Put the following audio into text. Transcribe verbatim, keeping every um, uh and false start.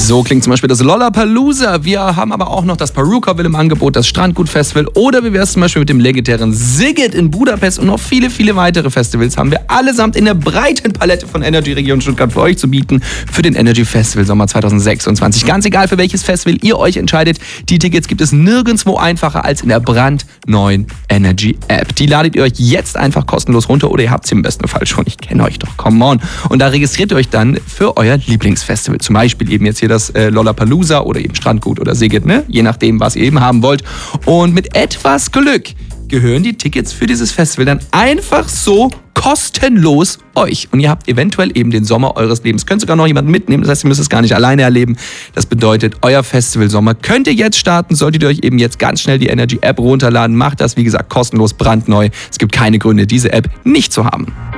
So klingt zum Beispiel das Lollapalooza. Wir haben aber auch noch das Perukaville im Angebot, das Strandgut-Festival oder wie wäre es zum Beispiel mit dem legendären Sziget in Budapest und noch viele, viele weitere Festivals haben wir allesamt in der breiten Palette von Energy Region Stuttgart für euch zu bieten für den Energy Festival Sommer zwanzig sechsundzwanzig. Ganz egal, für welches Festival ihr euch entscheidet, die Tickets gibt es nirgendwo einfacher als in der brandneuen Energy App. Die ladet ihr euch jetzt einfach kostenlos runter oder ihr habt sie im besten Fall schon. Ich kenne euch doch, come on. Und da registriert ihr euch dann für euer Lieblingsfestival. Zum Beispiel eben jetzt hier das äh, Lollapalooza oder eben Strandgut oder Sziget, ne? Je nachdem, was ihr eben haben wollt. Und mit etwas Glück gehören die Tickets für dieses Festival dann einfach so kostenlos euch. Und ihr habt eventuell eben den Sommer eures Lebens. Könnt sogar noch jemanden mitnehmen, das heißt, ihr müsst es gar nicht alleine erleben. Das bedeutet, euer Festival-Sommer könnt ihr jetzt starten, solltet ihr euch eben jetzt ganz schnell die Energy-App runterladen. Macht das, wie gesagt, kostenlos, brandneu. Es gibt keine Gründe, diese App nicht zu haben.